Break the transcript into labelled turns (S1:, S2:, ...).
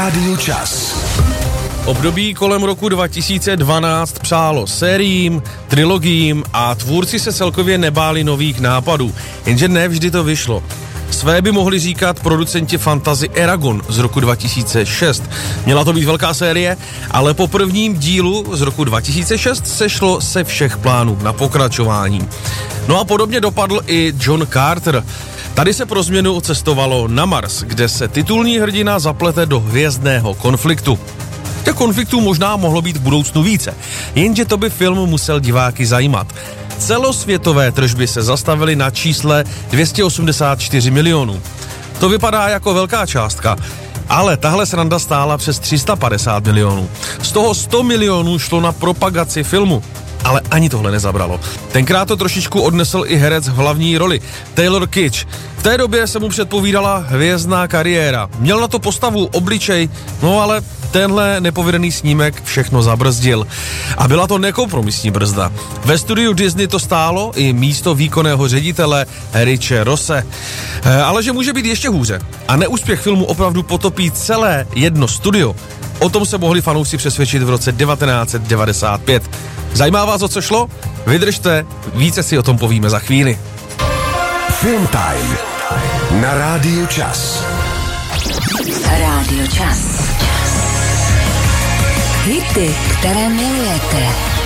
S1: Rádiu Čas.
S2: Období kolem roku 2012 přálo sériím, trilogiím a tvůrci se celkově nebáli nových nápadů, jenže ne vždy to vyšlo. Své by mohli říkat producenti fantasy Eragon z roku 2006. Měla to být velká série, ale po prvním dílu z roku 2006 sešlo se všech plánů na pokračování. No a podobně dopadl i John Carter. Tady se pro změnu cestovalo na Mars, kde se titulní hrdina zaplete do hvězdného konfliktu. Těch konfliktů možná mohlo být v budoucnu více, jenže to by film musel diváky zajímat. Celosvětové tržby se zastavily na čísle 284 milionů. To vypadá jako velká částka, ale tahle sranda stála přes 350 milionů. Z toho 100 milionů šlo na propagaci filmu. Ale ani tohle nezabralo. Tenkrát to trošičku odnesl i herec v hlavní roli, Taylor Kitsch. V té době se mu předpovídala hvězdná kariéra. Měl na to postavu, obličej, no ale tenhle nepovedený snímek všechno zabrzdil. A byla to nekompromisní brzda. Ve studiu Disney to stálo i místo výkonného ředitele Riche Rosse. Ale že může být ještě hůře. A neúspěch filmu opravdu potopí celé jedno studio. O tom se mohli fanoušci přesvědčit v roce 1995. Zajímá vás, o co šlo? Vydržte, více si o tom povíme za chvíli.
S1: Film Time na Rádiu Čas.
S3: Rádio Čas. Hity, které milujete.